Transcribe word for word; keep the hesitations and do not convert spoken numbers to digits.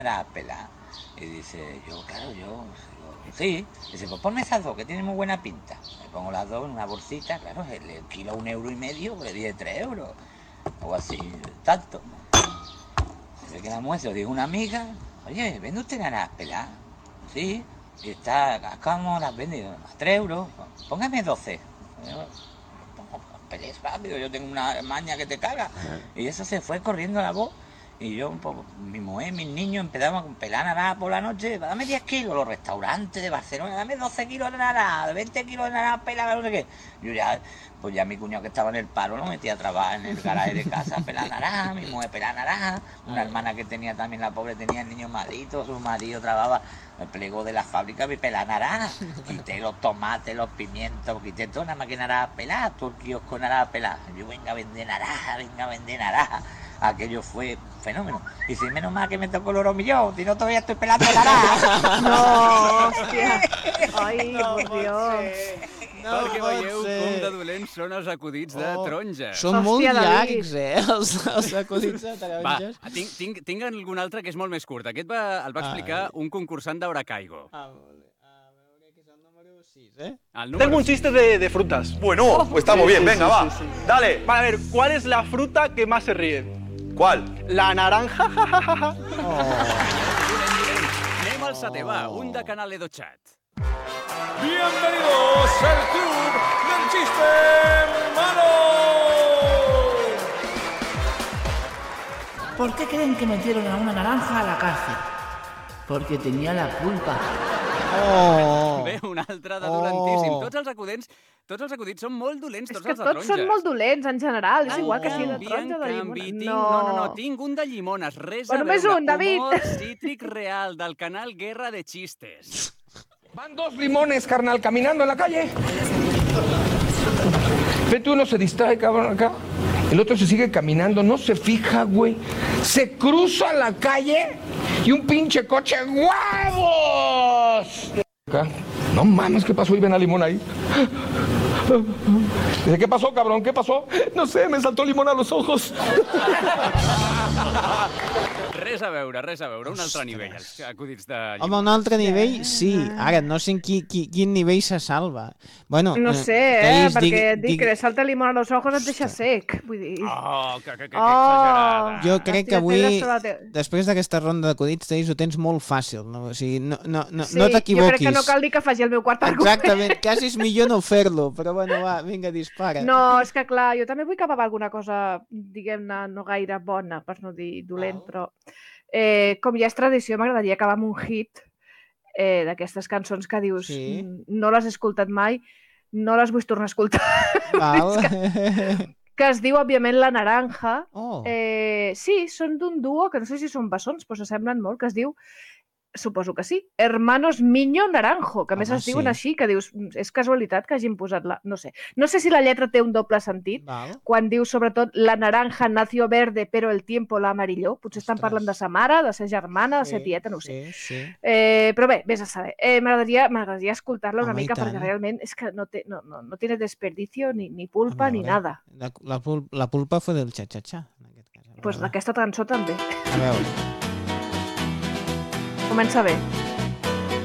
a pelar. Y dice, yo, claro, yo, digo, sí. Dice, pues ponme esas dos, que tienen muy buena pinta. Me pongo las dos en una bolsita, claro, el, el kilo un euro y medio, le di tres euros. O así, tanto. Se ve que la muestra, lo dijo una amiga, oye, ¿vende usted naranjas peladas? Sí. Y está, ¿cómo las vende? A tres euros. Póngame doce. Pelees rápido, yo tengo una maña que te caga. Y eso se fue corriendo la voz. Y yo, pues, mi mujer, mis niños empezamos a pelar naranja por la noche. Dame diez kilos, los restaurantes de Barcelona, dame doce kilos de naranja, veinte kilos de naranja pelada, no sé qué. Yo ya, pues ya mi cuñado que estaba en el paro lo metía a trabajar en el garaje de casa a pelar naranja, mi mujer pelar naranja. Una hermana que tenía también, la pobre, tenía el niño malito, su marido trabajaba el pliego de la fábrica y pelar naranja. Quité los tomates, los pimientos, quité toda una máquina naranja pelada, todo el kiosco naranja pelada. Yo venga a vender naranja, venga a vender naranja. Aquello fue fenómeno. Y si menos mal que me tocó el oro millón, si no todavía estoy pelando naranja. No, hòstia. Ai, No por pot Dios. ser. No Perquè pot veieu ser. com de dolents són els acudits de Oh, taronja. Són molt Hòstia, David. llargs, eh, els, els acudits de Va, taronges. tinc, tinc, tinc algun altre que és molt més curt. Aquest va, el va explicar Ah. un concursant d'Hora Caigo. Ah, vale. A veure, que és el número sis, eh? El Tengo número un chiste de, de frutas. Bueno, pues estamos Sí, bien, sí, venga, sí, va. sí, sí. Dale. Vale, a ver, ¿cuál es la fruta que más se ríe? ¿Cuál? La naranja, jajaja. Anem al setè, va, un de Canal Edo Chat. Bienvenidos al Club del Chiste Malo. ¿Por qué creen que metieron a una naranja a la cárcel? Porque tenía la culpa. Oh! Bé, un altre de Oh. dolentíssim. Tots els acudits, tots els acudits són molt dolents, És tots que els de tots taronja. són molt dolents, en general. És En igual que sigui de canvi, taronja o de en canvi, llimona. tinc, no, no, no, tinc un de llimones, res Però a només veure. un, David. Humor cítric real, del canal Guerra de Chistes. Van dos limones, carnal, caminando en la calle. Vete, uno se distrae, cabrón, acá. El otro se sigue caminando, no se fija, güey. Se cruza la calle y un pinche coche, ¡huevos! Acá. No mames, ¿qué pasó? Y ven a limón ahí. Dice, ¿qué pasó, cabrón? ¿Qué pasó? No sé, me saltó limón a los ojos. Res a veure, res a veure, un altre nivell, els acudits de llimones. Home, un altre nivell, sí. Ara, no sé en qui, qui, quin nivell se salva. Bueno, No eh, sé, que eh? ells Perquè digui- et dic digui- que le salta el limón a los ojos et deixa sec. Vull dir... Oh, que, que, que, que Oh. exagerada. Jo crec que Has tirat avui, pedres sobre la te- després d'aquesta ronda d'acudits, Taís, ho tens molt fàcil. No? O sigui, no, no, no, Sí, no jo crec t'equivoquis. que no cal dir que faci el meu quart argument. Exactament, quasi és millor no fer-lo, però bueno, va, vinga, dispara. No, és que clar, jo també vull acabar amb alguna cosa, diguem-ne, no gaire bona, per no dir dolent, Val. però eh, com ja és tradició, m'agradaria acabar amb un hit eh, d'aquestes cançons que dius Sí. "Mm, no les he escoltat mai, no les vull tornar a escoltar", Val. que es diu, òbviament, La Naranja. Oh, Eh, sí, són d'un duo, que no sé si són bessons, però s'assemblen molt, que es diu, suposo que sí, Hermanos Miño Naranjo, que a més Home, es diuen sí. així, que dius, "Mm, és casualitat que hagin posat la... No sé. No sé si la lletra té un doble sentit, val. quan diu, sobretot, la naranja nació verde, però el tiempo la amarilló. Potser estan Ostres. parlant de sa mare, de sa germana, de sa Sí, tieta, no ho sé. Sí, sí. Eh, però bé, vés a saber. Eh, M'agradaria m'agradaria escoltar-la una Home, i mica, tant. perquè realment és que no, té, no, no, no tiene desperdicio, ni, ni pulpa, A ni veure, nada. La, la, pul- la pulpa fue del xa-xa-xa, en aquest cas. A Pues veure. d'aquesta cançó també. A veure. Comença bé.